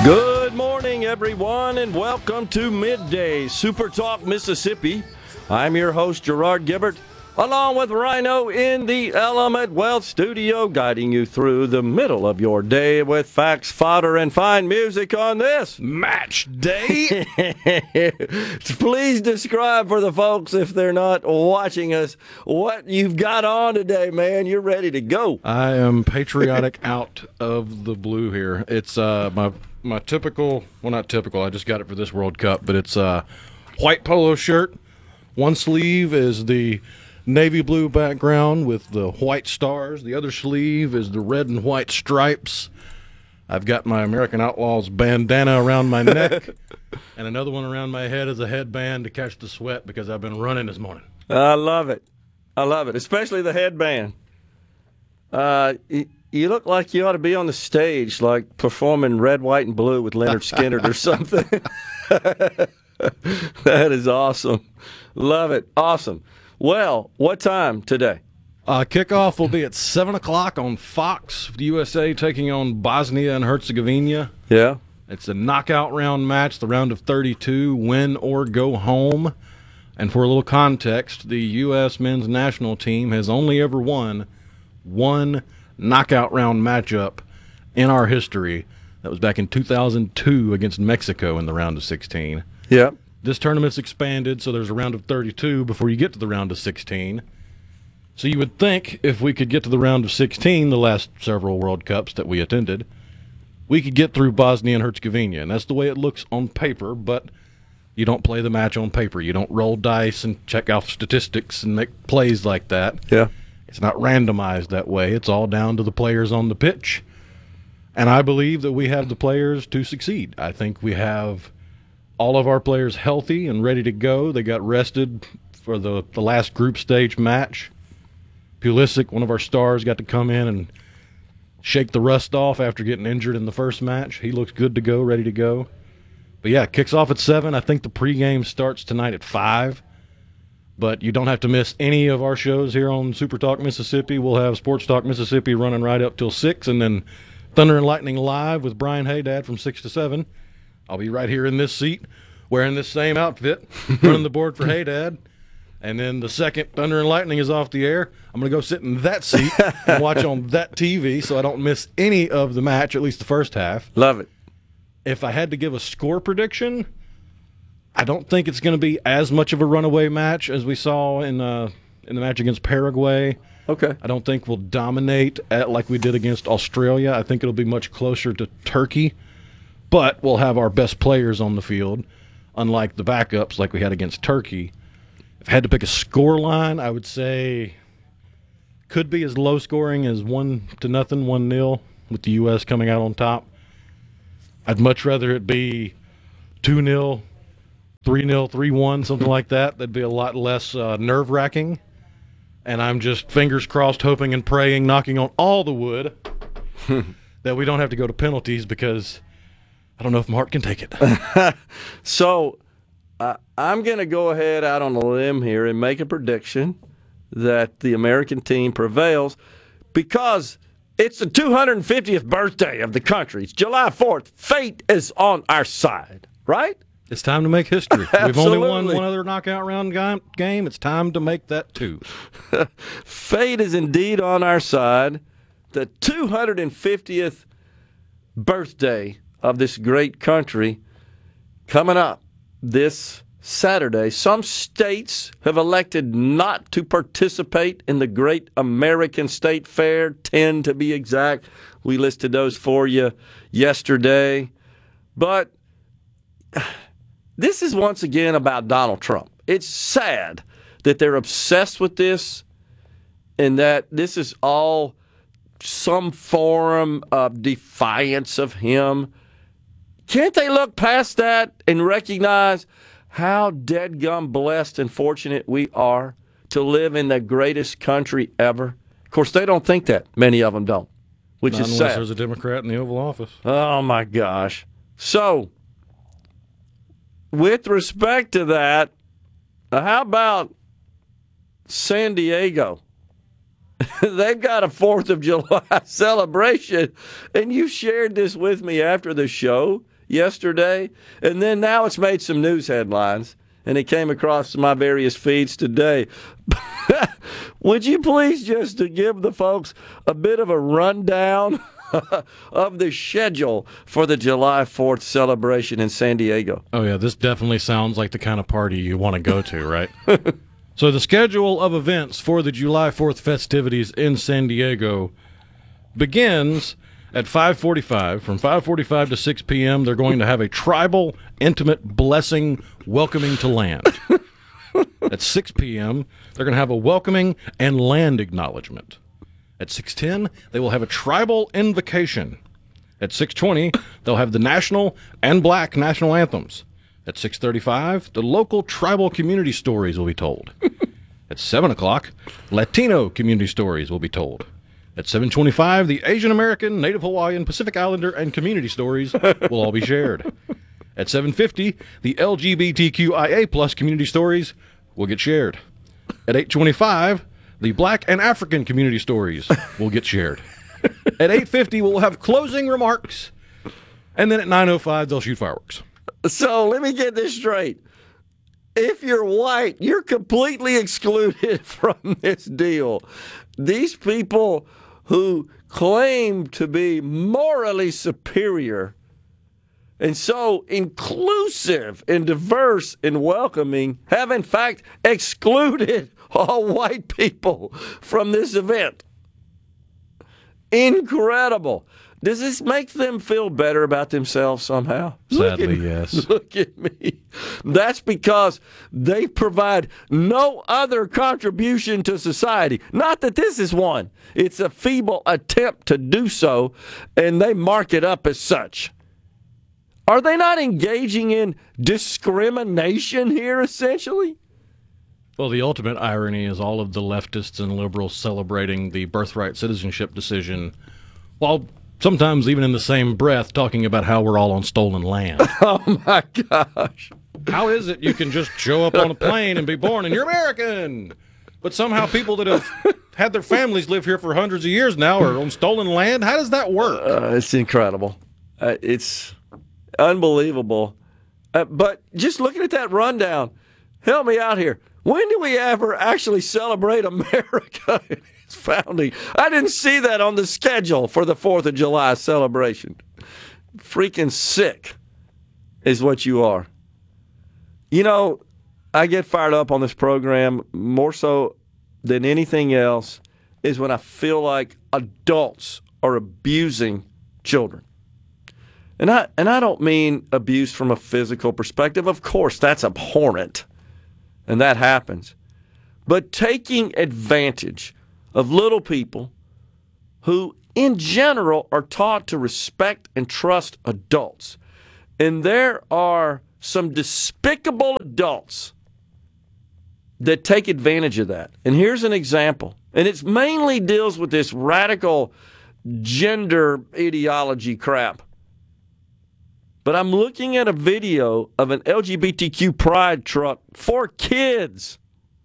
Good morning, everyone, and welcome to Midday Super Talk Mississippi. I'm your host, Gerard Gibbert, along with Rhino in the Element Wealth Studio, guiding you through the middle of your day with facts, fodder, and fine music on this Match Day. Please describe for the folks, if they're not watching us, what you've got on today, man. You're ready to go. I am patriotic out of the blue here. It's my typical, well, not typical, I just got it for this World Cup, but it's a white polo shirt. One sleeve is the navy blue background with the white stars. The other sleeve is the red and white stripes. I've got my American Outlaws bandana around my neck, and another one around my head as a headband to catch the sweat because I've been running this morning. I love it. I love it, especially the headband. You look like you ought to be on the stage, like performing Red, White, and Blue with Leonard Skinner or something. That is awesome. Love it. Awesome. Well, what time today? Kickoff will be at 7 o'clock on Fox, with the USA taking on Bosnia and Herzegovina. Yeah. It's a knockout round match, the round of 32, win or go home. And for a little context, the U.S. men's national team has only ever won one knockout round matchup in our history. That was back in 2002 against Mexico in the round of 16. Yeah. This tournament's expanded, so there's a round of 32 before you get to the round of 16. So you would think if we could get to the round of 16, the last several World Cups that we attended, we could get through Bosnia and Herzegovina. And that's the way it looks on paper, but you don't play the match on paper. You don't roll dice and check off statistics and make plays like that. Yeah. It's not randomized that way. It's all down to the players on the pitch. And I believe that we have the players to succeed. I think we have all of our players healthy and ready to go. They got rested for the last group stage match. Pulisic, one of our stars, got to come in and shake the rust off after getting injured in the first match. He looks good to go, ready to go. But yeah, kicks off at 7. I think the pregame starts tonight at 5. But you don't have to miss any of our shows here on Super Talk Mississippi. We'll have Sports Talk Mississippi running right up till 6, and then Thunder and Lightning Live with Brian Haydad from 6 to 7. I'll be right here in this seat wearing this same outfit, running the board for Haydad. And then the second Thunder and Lightning is off the air, I'm going to go sit in that seat and watch on that TV so I don't miss any of the match, at least the first half. Love it. If I had to give a score prediction, I don't think it's going to be as much of a runaway match as we saw in the match against Paraguay. Okay. I don't think we'll dominate like we did against Australia. I think it'll be much closer to Turkey. But we'll have our best players on the field, unlike the backups like we had against Turkey. If I had to pick a score line, I would say could be as low scoring as 1-0, 1-0, with the U.S. coming out on top. I'd much rather it be 2-0, 3-0, 3-1, something like that. That'd be a lot less nerve-wracking. And I'm just fingers crossed, hoping and praying, knocking on all the wood that we don't have to go to penalties because I don't know if Mark can take it. So I'm going to go ahead out on a limb here and make a prediction that the American team prevails because it's the 250th birthday of the country. It's July 4th. Fate is on our side, right? It's time to make history. We've only won Absolutely. one other knockout round game. It's time to make that 2. Fate is indeed on our side. The 250th birthday of this great country coming up this Saturday. Some states have elected not to participate in the Great American State Fair, 10 to be exact. We listed those for you yesterday. But this is once again about Donald Trump. It's sad that they're obsessed with this and that this is all some form of defiance of him. Can't they look past that and recognize how deadgum blessed and fortunate we are to live in the greatest country ever? Of course, they don't think that. Many of them don't, which Not is unless sad. there's a Democrat in the Oval Office. Oh, my gosh. So, with respect to that, how about San Diego? They've got a 4th of July celebration, and you shared this with me after the show. yesterday, and then now it's made some news headlines, and it came across my various feeds today. Would you please just to give the folks a bit of a rundown of the schedule for the July 4th celebration in San Diego? Oh, yeah, this definitely sounds like the kind of party you want to go to, right? So the schedule of events for the July 4th festivities in San Diego begins at 5:45. From 5:45 to 6 p.m., they're going to have a tribal, intimate blessing welcoming to land. At 6 p.m., they're going to have a welcoming and land acknowledgement. At 6:10, they will have a tribal invocation. At 6:20, they'll have the national and black national anthems. At 6:35, the local tribal community stories will be told. At 7 o'clock, Latino community stories will be told. At 7:25, the Asian American, Native Hawaiian, Pacific Islander, and community stories will all be shared. At 7:50, the LGBTQIA plus community stories will get shared. At 8:25, the Black and African community stories will get shared. At 8:50, we'll have closing remarks, and then at 9:05, they'll shoot fireworks. So let me get this straight. If you're white, you're completely excluded from this deal. These people who claim to be morally superior and so inclusive and diverse and welcoming have in fact excluded all white people from this event. Incredible. Does this make them feel better about themselves somehow? Sadly, yes. Look at me. That's because they provide no other contribution to society. Not that this is one. It's a feeble attempt to do so, and they mark it up as such. Are they not engaging in discrimination here, essentially? Well, the ultimate irony is all of the leftists and liberals celebrating the birthright citizenship decision while sometimes even in the same breath talking about how we're all on stolen land. Oh, my gosh. How is it you can just show up on a plane and be born and you're American? But somehow people that have had their families live here for hundreds of years now are on stolen land? How does that work? It's incredible. It's unbelievable. But just looking at that rundown, help me out here. When do we ever actually celebrate America and its founding? I didn't see that on the schedule for the 4th of July celebration. Freaking sick is what you are. You know, I get fired up on this program more so than anything else is when I feel like adults are abusing children. And I don't mean abuse from a physical perspective. Of course, that's abhorrent. And that happens. But taking advantage of little people who, in general, are taught to respect and trust adults. And there are some despicable adults that take advantage of that. And here's an example. And it mainly deals with this radical gender ideology crap. But I'm looking at a video of an LGBTQ pride truck for kids.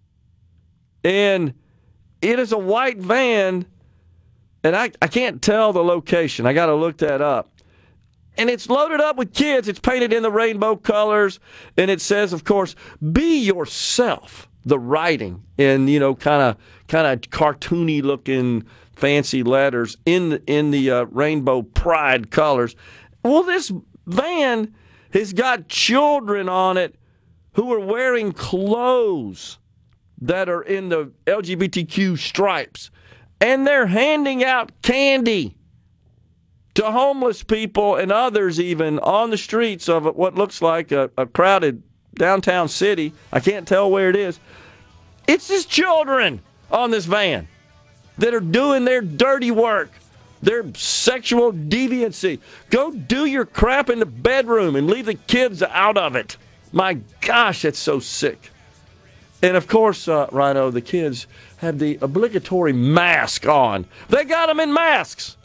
And it is a white van, and I can't tell the location. I got to look that up. And it's loaded up with kids. It's painted in the rainbow colors. And it says, of course, be yourself. The writing in, kind of cartoony looking fancy letters in the rainbow pride colors. Well, this van has got children on it who are wearing clothes that are in the LGBTQ stripes. And they're handing out candy to homeless people and others even on the streets of what looks like a crowded downtown city. I can't tell where it is. It's just children on this van that are doing their dirty work. Their sexual deviancy. Go do your crap in the bedroom and leave the kids out of it. My gosh, that's so sick. And of course, Rhino, the kids have the obligatory mask on. They got them in masks.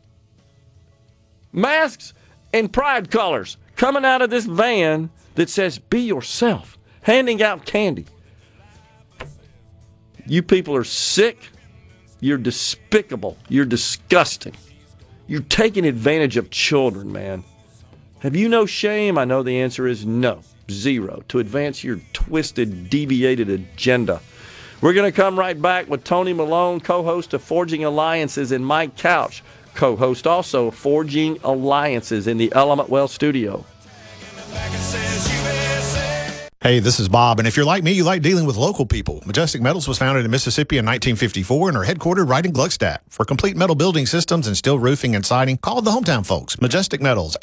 Masks and pride colors coming out of this van that says, be yourself, handing out candy. You people are sick. You're despicable. You're disgusting. You're taking advantage of children, man. Have you no shame? I know the answer is no. Zero. To advance your twisted, deviated agenda. We're going to come right back with Tony Malone, co-host of Forging Alliances, and Mike Couch, co-host also of Forging Alliances in the Element Well studio. Hey, this is Bob, and if you're like me, you like dealing with local people. Majestic Metals was founded in Mississippi in 1954 and are headquartered right in Gluckstadt. For complete metal building systems and steel roofing and siding, call the hometown folks. Majestic Metals,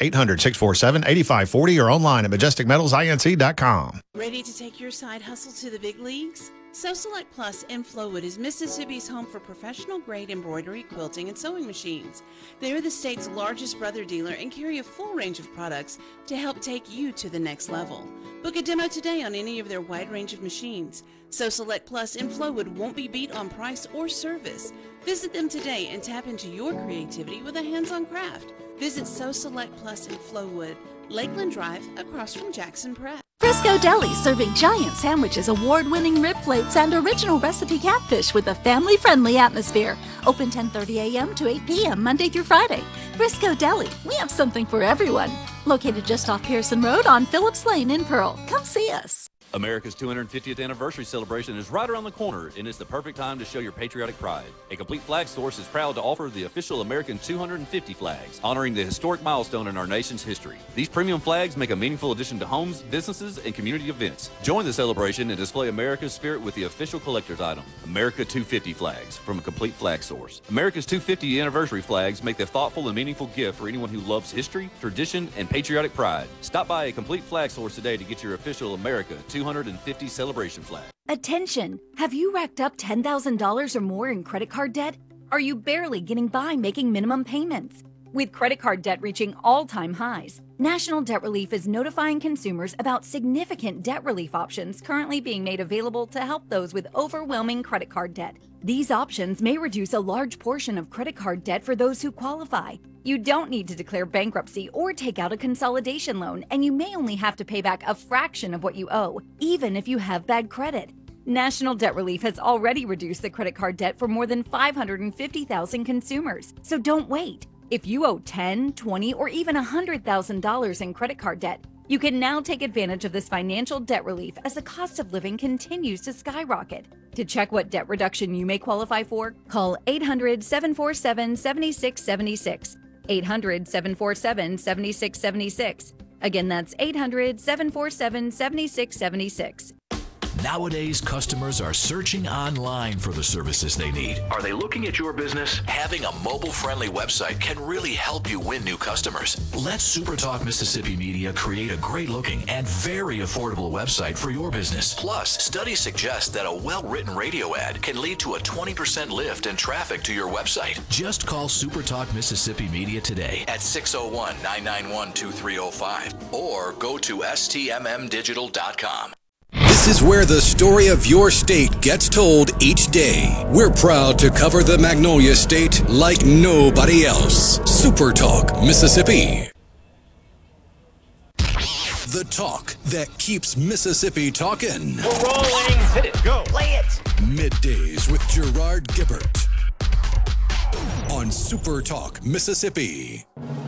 800-647-8540 or online at majesticmetalsinc.com. Ready to take your side hustle to the big leagues? So Select Plus in Flowood is Mississippi's home for professional-grade embroidery, quilting, and sewing machines. They are the state's largest brother dealer and carry a full range of products to help take you to the next level. Book a demo today on any of their wide range of machines. So Select Plus in Flowood won't be beat on price or service. Visit them today and tap into your creativity with a hands-on craft. Visit So Select Plus in Flowood, Lakeland Drive, across from Jackson Prep. Frisco Deli, serving giant sandwiches, award-winning rib plates, and original recipe catfish with a family-friendly atmosphere. Open 10:30 a.m. to 8 p.m. Monday through Friday. Frisco Deli, we have something for everyone. Located just off Pearson Road on Phillips Lane in Pearl. Come see us. America's 250th anniversary celebration is right around the corner, and it's the perfect time to show your patriotic pride. A Complete Flag Source is proud to offer the official American 250 flags, honoring the historic milestone in our nation's history. These premium flags make a meaningful addition to homes, businesses, and community events. Join the celebration and display America's spirit with the official collector's item, America 250 flags from a Complete Flag Source. America's 250 anniversary flags make the thoughtful and meaningful gift for anyone who loves history, tradition, and patriotic pride. Stop by a Complete Flag Source today to get your official America 250 celebration flag. Attention! Have you racked up $10,000 or more in credit card debt? Are you barely getting by making minimum payments? With credit card debt reaching all-time highs, National Debt Relief is notifying consumers about significant debt relief options currently being made available to help those with overwhelming credit card debt. These options may reduce a large portion of credit card debt for those who qualify. You don't need to declare bankruptcy or take out a consolidation loan, and you may only have to pay back a fraction of what you owe, even if you have bad credit. National Debt Relief has already reduced the credit card debt for more than 550,000 consumers, so don't wait. If you owe $10,000, $20,000, or even $100,000 in credit card debt, you can now take advantage of this financial debt relief as the cost of living continues to skyrocket. To check what debt reduction you may qualify for, call 800-747-7676. 800-747-7676. Again, that's 800-747-7676. Nowadays, customers are searching online for the services they need. Are they looking at your business? Having a mobile-friendly website can really help you win new customers. Let SuperTalk Mississippi Media create a great-looking and very affordable website for your business. Plus, studies suggest that a well-written radio ad can lead to a 20% lift in traffic to your website. Just call SuperTalk Mississippi Media today at 601-991-2305 or go to stmmdigital.com. This is where the story of your state gets told each day. We're proud to cover the Magnolia State like nobody else. Super Talk Mississippi. The talk that keeps Mississippi talking. We're rolling. Hit it. Go. Play it. Middays with Gerard Gibbert on Super Talk Mississippi.